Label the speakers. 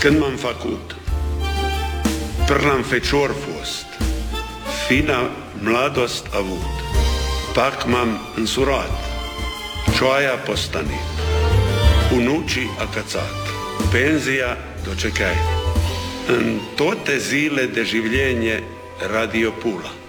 Speaker 1: Când m-am făcut, prlam fecior fost, fina mladost avut, pak m-am însurat, cioaia postanit, unucii acățat, penzia dočekaj. În toate zile de življenje Radio Pula.